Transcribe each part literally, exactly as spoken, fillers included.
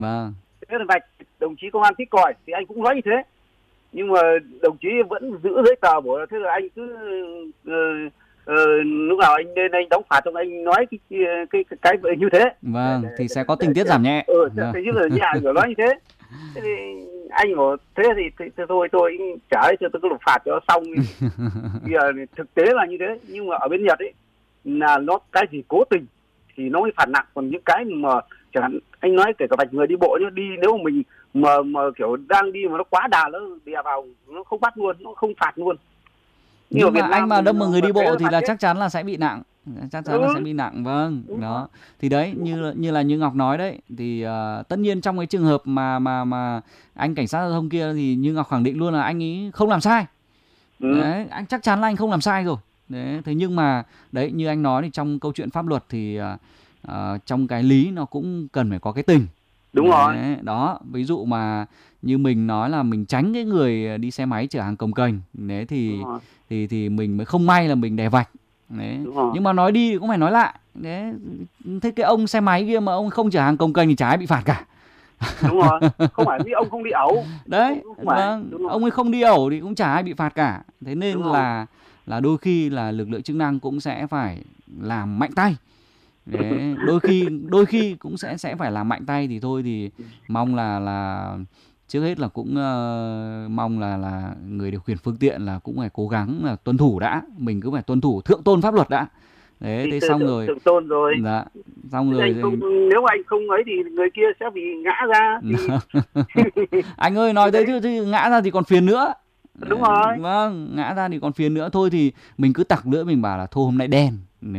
Vâng. Thế là vạch đồng chí công an thích còi thì anh cũng nói như thế, nhưng mà đồng chí vẫn giữ giấy tờ bảo là thế là anh cứ uh, uh, lúc nào anh lên anh đóng phạt xong anh nói cái cái cái, cái, cái như thế. Vâng, để, để, thì sẽ để, có tình tiết để, giảm nhẹ. Ừ, Vâng. thế là nhẹ rồi nói như thế. Thế thì anh bảo thế thì, thì, thì thôi tôi trả cho tôi cứ lục phạt cho xong. Bây giờ thực tế là như thế, nhưng mà ở bên Nhật ấy là nó cái gì cố tình thì nó mới phạt nặng, còn những cái mà chẳng hạn anh nói kể cả vạch người đi bộ nhá, đi nếu mà mình mà mà kiểu đang đi mà nó quá đà nó đè vào nó không bắt luôn, nó không phạt luôn. Nhưng, nhưng mà anh mà đâm vào người đi bộ thì là chắc chắn là sẽ bị nặng, chắc chắn ừ. là sẽ bị nặng. Vâng, ừ. đó. Thì đấy như như là như Ngọc nói đấy, thì uh, tất nhiên trong cái trường hợp mà mà mà anh cảnh sát giao thông kia thì như Ngọc khẳng định luôn là anh ấy không làm sai. Ừ. Đấy, anh chắc chắn là anh không làm sai rồi. Đấy, thế nhưng mà đấy như anh nói thì trong câu chuyện pháp luật thì uh, uh, trong cái lý nó cũng cần phải có cái tình. Đúng rồi. Đấy, đó, ví dụ mà như mình nói là mình tránh cái người đi xe máy chở hàng cồng kềnh, đấy thì thì thì mình mới không may là mình đè vạch. Đấy. Nhưng mà nói đi thì cũng phải nói lại. Đấy, thế cái ông xe máy kia mà ông không chở hàng cồng kềnh thì chả ai bị phạt cả. Đúng rồi, không phải vì ông không đi ẩu. Đấy, vâng, ông ấy không đi ẩu thì cũng chả ai bị phạt cả. Thế nên là là đôi khi là lực lượng chức năng cũng sẽ phải làm mạnh tay. Đấy, đôi khi đôi khi cũng sẽ sẽ phải làm mạnh tay thì thôi thì mong là là trước hết là cũng uh, mong là là người điều khiển phương tiện là cũng phải cố gắng là tuân thủ đã, mình cứ phải tuân thủ thượng tôn pháp luật đã. Đấy, thế xong rồi. Thượng tôn rồi. Dạ, xong rồi. Anh không, nếu anh không ấy thì người kia sẽ bị ngã ra. Thì... anh ơi nói thế chứ, chứ ngã ra thì còn phiền nữa. Đúng rồi. Vâng, ngã ra thì còn phiền nữa, thôi thì mình cứ tặc lưỡi mình bảo là thôi hôm nay đen.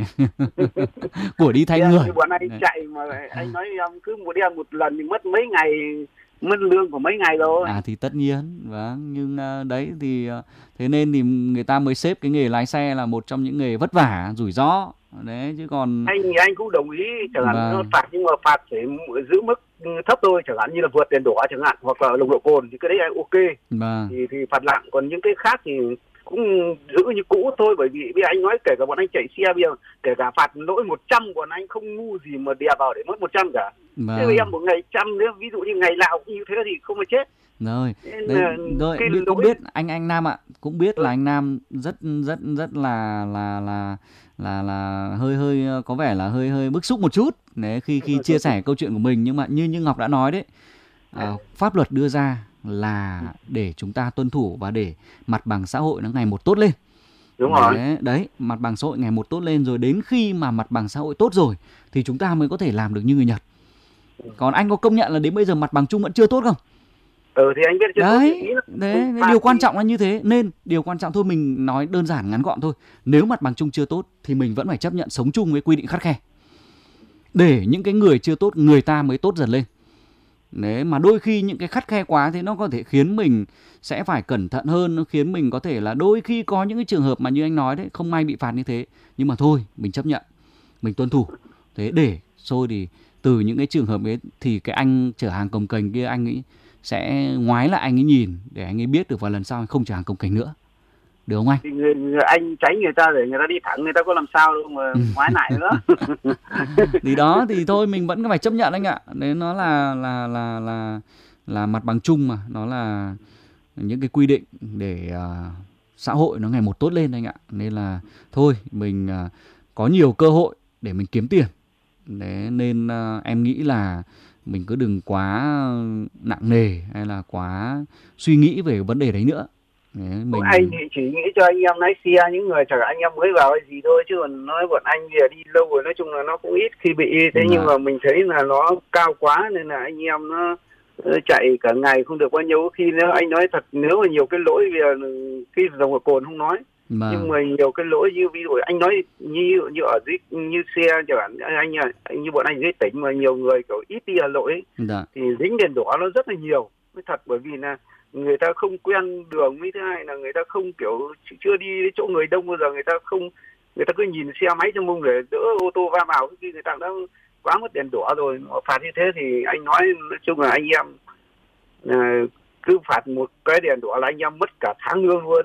Của đi thay yeah, người. Như bọn anh chạy mà anh nói em cứ một đêm một lần thì mất mấy ngày, mất lương của mấy ngày rồi. À thì tất nhiên, vâng, nhưng uh, đấy thì uh, thế nên thì người ta mới xếp cái nghề lái xe là một trong những nghề vất vả, rủi ro. Đấy chứ còn anh thì anh cũng đồng ý chẳng hạn vâng. phạt nhưng mà phạt phải giữ mức thấp thôi, chẳng hạn như là vượt đèn đỏ chẳng hạn hoặc là nồng độ cồn thì cái đấy là ok. Vâng. Thì thì phạt nặng, còn những cái khác thì cũng giữ như cũ thôi, bởi vì bây giờ anh nói kể cả bọn anh chạy xe bây giờ kể cả phạt lỗi một trăm bọn anh không ngu gì mà đè vào để mất một trăm cả. Vâng. Thế bây giờ một ngày trăm nữa, ví dụ như ngày nào cũng như thế thì không phải chết. Rồi, đấy, rồi biết, cũng biết anh anh Nam ạ, cũng biết ừ. là anh Nam rất rất rất là là là là là hơi hơi có vẻ là hơi hơi bức xúc một chút đấy khi khi chia sẻ câu chuyện của mình, nhưng mà như như Ngọc đã nói đấy, à, pháp luật đưa ra là để chúng ta tuân thủ và để mặt bằng xã hội nó ngày một tốt lên. Đúng rồi. Đấy, đấy, mặt bằng xã hội ngày một tốt lên rồi đến khi mà mặt bằng xã hội tốt rồi thì chúng ta mới có thể làm được như người Nhật. Còn anh có công nhận là đến bây giờ mặt bằng chung vẫn chưa tốt không? Ừ thì anh biết chưa. Đấy, đấy, điều quan trọng là như thế. Nên điều quan trọng thôi, mình nói đơn giản ngắn gọn thôi. Nếu mặt bằng chung chưa tốt thì mình vẫn phải chấp nhận sống chung với quy định khắt khe. Để những cái người chưa tốt, người ta mới tốt dần lên. Đấy, mà đôi khi những cái khắt khe quá thì nó có thể khiến mình sẽ phải cẩn thận hơn. Nó khiến mình có thể là đôi khi có những cái trường hợp mà như anh nói đấy, không may bị phạt như thế. Nhưng mà thôi, mình chấp nhận, mình tuân thủ. Thế để rồi thì từ những cái trường hợp ấy thì cái anh chở hàng cồng kềnh kia anh ấy sẽ ngoái lại anh ấy nhìn để anh ấy biết được và lần sau anh không chở hàng cồng kềnh nữa. Được không anh? Thì người, người, anh tránh người ta để người ta đi thẳng, người ta có làm sao đâu mà ngoái lại nữa. Thì đó thì thôi mình vẫn phải chấp nhận anh ạ. Đấy, nó là là là là là mặt bằng chung mà, nó là những cái quy định để uh, xã hội nó ngày một tốt lên anh ạ. Nên là thôi mình uh, có nhiều cơ hội để mình kiếm tiền. Đấy, nên uh, em nghĩ là mình cứ đừng quá nặng nề hay là quá suy nghĩ về vấn đề đấy nữa. Đấy, mình... Anh thì chỉ nghĩ cho anh em lái xe, những người chẳng anh em mới vào hay gì thôi, chứ còn nói bọn anh bây giờ đi lâu rồi nói chung là nó cũng ít khi bị. Thế dạ. Nhưng mà mình thấy là nó cao quá nên là anh em nó chạy cả ngày không được bao nhiêu. Khi nếu anh nói thật, nếu mà nhiều cái lỗi bây giờ cái nồng độ cồn không nói mà. Nhưng mà nhiều cái lỗi như ví dụ anh nói như như ở dưới như xe chẳng hạn anh, anh như bọn anh dưới tỉnh mà nhiều người kiểu ít đi hà lỗi ấy, dạ. Thì dính đèn đỏ nó rất là nhiều. Nói thật, bởi vì là người ta không quen đường, với thứ hai là người ta không kiểu chưa đi đến chỗ người đông bao giờ, người ta không, người ta cứ nhìn xe máy trong mông để đỡ ô tô va vào, khi người ta đã quá mất đèn đỏ rồi. Mà phạt như thế thì anh nói nói chung là anh em à, cứ phạt một cái đèn đỏ là anh em mất cả tháng lương luôn.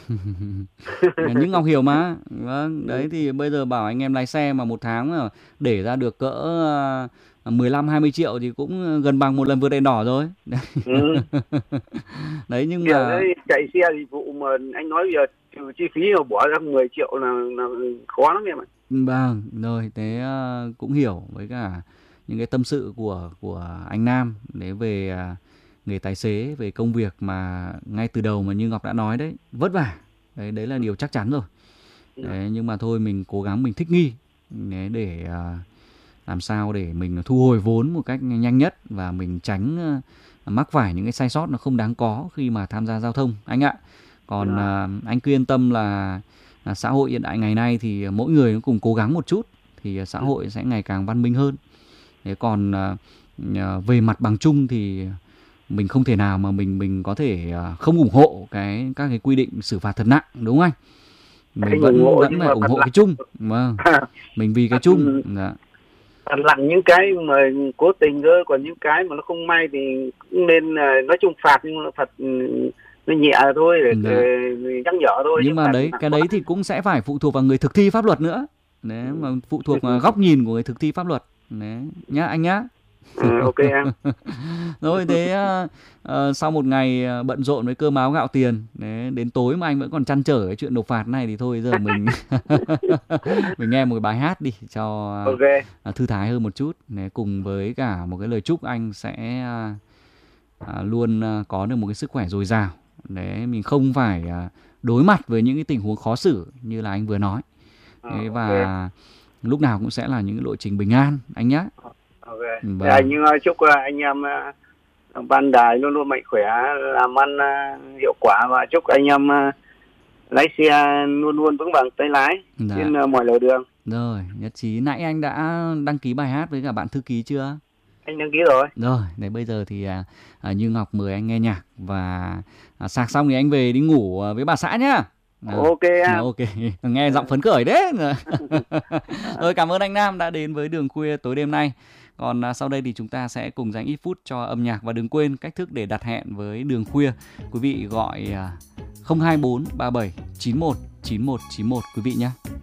Nhưng Ngọc hiểu mà. Vâng, đấy thì bây giờ bảo anh em lái xe mà một tháng mà để ra được cỡ mười lăm hai mươi triệu thì cũng gần bằng một lần vượt đèn đỏ rồi. Ừ. Đấy nhưng Kiểu mà đấy, chạy xe dịch vụ mà anh nói bây giờ trừ chi phí mà bỏ ra mười triệu là, là khó lắm em ạ. vâng, rồi thế uh, cũng hiểu với cả những cái tâm sự của của anh Nam để về uh, nghề tài xế, về công việc mà ngay từ đầu mà như Ngọc đã nói đấy, vất vả. Đấy đấy là điều chắc chắn rồi. Đấy, nhưng mà thôi mình cố gắng mình thích nghi đấy, để uh, làm sao để mình thu hồi vốn một cách nhanh nhất và mình tránh uh, mắc phải những cái sai sót nó không đáng có khi mà tham gia giao thông anh ạ. Còn uh, anh cứ yên tâm là À, xã hội hiện đại ngày nay thì mỗi người nó cùng cố gắng một chút thì xã hội sẽ ngày càng văn minh hơn. Thế còn à, về mặt bằng chung thì mình không thể nào mà mình mình có thể à, không ủng hộ cái các cái quy định xử phạt thật nặng, đúng không anh? Mình anh vẫn vẫn phải ủng hộ cái chung, vâng. Mình vì cái chung. Dạ. Lặng những cái mà cố tình cơ, còn những cái mà nó không may thì cũng nên nói chung phạt, nhưng mà phạt nó nhẹ thôi để, dạ. để nhắc nhở thôi. Nhưng mà đấy cái đấy thì cũng sẽ phải phụ thuộc vào người thực thi pháp luật nữa. Đấy mà phụ thuộc vào góc nhìn của người thực thi pháp luật. Đấy nhá anh nhá. Ừ, ok em. Rồi thế uh, sau một ngày bận rộn với cơm áo gạo tiền, đấy, đến tối mà anh vẫn còn trăn trở cái chuyện nộp phạt này thì thôi giờ mình mình nghe một bài hát đi cho okay. uh, thư thái hơn một chút. Đấy, cùng với cả một cái lời chúc anh sẽ uh, uh, luôn uh, có được một cái sức khỏe dồi dào. Đấy, mình không phải uh, đối mặt với những cái tình huống khó xử như là anh vừa nói. Đấy, và okay. lúc nào cũng sẽ là những cái lộ trình bình an anh nhé. Ok. Vâng. Anh chúc anh em ban đài luôn luôn mạnh khỏe, làm ăn hiệu quả, và chúc anh em lái xe luôn luôn vững vàng tay lái dạ. trên mọi lề đường. Rồi, nhất trí. Nãy anh đã đăng ký bài hát với cả bạn thư ký chưa? Anh đăng ký rồi. Rồi, để bây giờ thì à, Như Ngọc mời anh nghe nhạc và à, sạc xong thì anh về đi ngủ với bà xã nhá. À, ok em. ok, nghe giọng phấn khởi đấy. Rồi, cảm ơn anh Nam đã đến với Đường Khuya tối đêm nay. Còn à, sau đây thì chúng ta sẽ cùng dành ít phút cho âm nhạc. Và đừng quên cách thức để đặt hẹn với Đường Khuya. Quý vị gọi à, không hai bốn ba bảy chín một chín một chín một quý vị nhé.